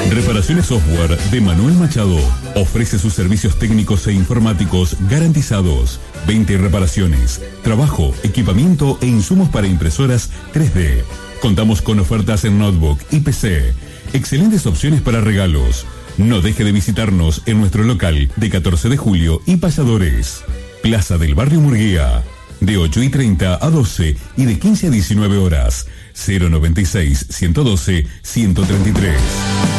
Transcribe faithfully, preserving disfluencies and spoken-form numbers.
Reparaciones Software de Manuel Machado. Ofrece sus servicios técnicos e informáticos garantizados. veinte reparaciones, trabajo, equipamiento e insumos para impresoras tres D. Contamos con ofertas en notebook y P C. Excelentes opciones para regalos. No deje de visitarnos en nuestro local de catorce de julio y Payadores. Plaza del Barrio Murguía. De ocho y treinta a doce y de quince a diecinueve horas. cero noventa y seis, ciento doce, ciento treinta y tres.